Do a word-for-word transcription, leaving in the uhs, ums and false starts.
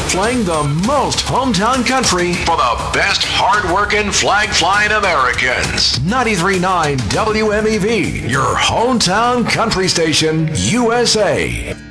playing the most hometown country for the best hard-working, flag-flying Americans. ninety-three point nine W M E V, your hometown country station, U S A.